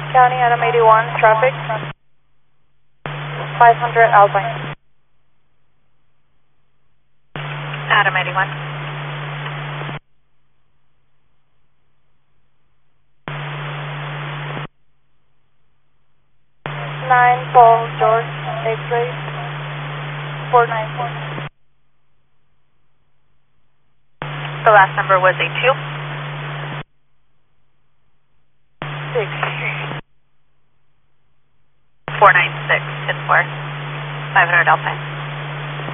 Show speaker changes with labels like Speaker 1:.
Speaker 1: County, Adam 81, traffic. 500 Alpine.
Speaker 2: Adam 81.
Speaker 1: Paul George, X-ray, 494.
Speaker 2: The last number was a 2.
Speaker 1: 6.
Speaker 2: 496, 10-4, 500 Alpine.